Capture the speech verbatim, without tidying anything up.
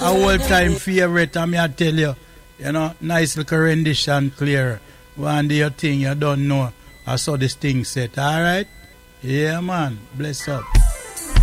a whole time favorite, I mean, I tell you, you know, nice little rendition, clear. One day your thing, you don't know. I saw this thing set, alright? Yeah, man, bless up.